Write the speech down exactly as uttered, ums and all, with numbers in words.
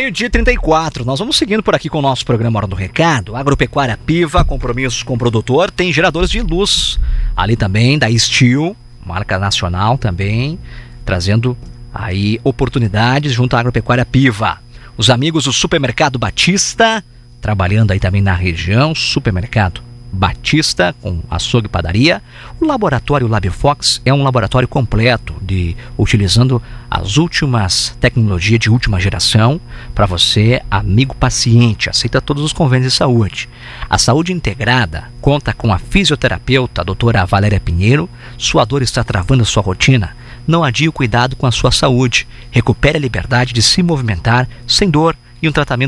Meio-dia e trinta e quatro, nós vamos seguindo por aqui com o nosso programa Hora do Recado. Agropecuária Piva, compromisso com o produtor, tem geradores de luz ali também, da Steel, marca nacional também, trazendo aí oportunidades junto à Agropecuária Piva. Os amigos do Supermercado Batista, trabalhando aí também na região, Supermercado Batista, com açougue e padaria. O laboratório LabFox é um laboratório completo, de, utilizando as últimas tecnologias de última geração para você, amigo paciente, aceita todos os convênios de saúde. A saúde integrada conta com a fisioterapeuta, a doutora Valéria Pinheiro. Sua dor está travando a sua rotina? Não adie o cuidado com a sua saúde. Recupere a liberdade de se movimentar sem dor e um tratamento